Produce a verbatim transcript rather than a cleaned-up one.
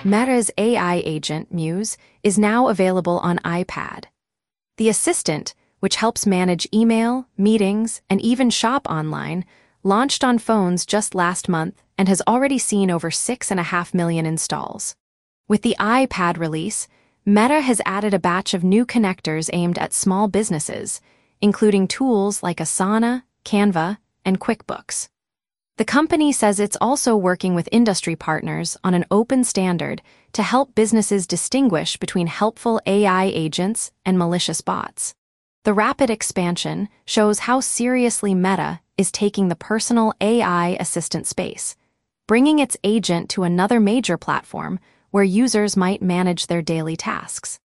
Meta's A I agent, Muse, is now available on iPad. The assistant, which helps manage email, meetings, and even shop online, launched on phones just last month and has already seen over six point five million installs. With the iPad release, Meta has added a batch of new connectors aimed at small businesses, including tools like Asana, Canva, and QuickBooks. The company says it's also working with industry partners on an open standard to help businesses distinguish between helpful A I agents and malicious bots. The rapid expansion shows how seriously Meta is taking the personal A I assistant space, bringing its agent to another major platform where users might manage their daily tasks.